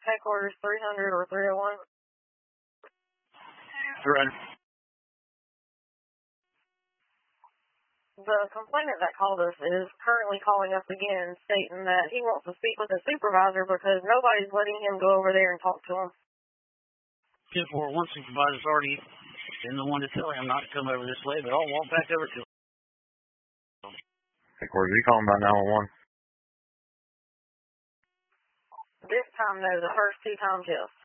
Headquarters 300 or 301? 300. The complainant that called us is currently calling us again, stating that he wants to speak with his supervisor because nobody's letting him go over there and talk to him. 10-4-1 supervisor's already been the one to tell him not to come over this way, but I'll walk back over to him. Headquarters, are you calling about 911? This time, though, the first 2 times, yes.